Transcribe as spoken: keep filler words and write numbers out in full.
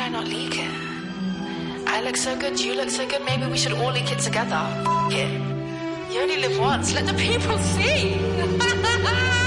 why not leak it? I look so good, you look so good, maybe we should all leak it together. F*** it. You only live once, let the people see.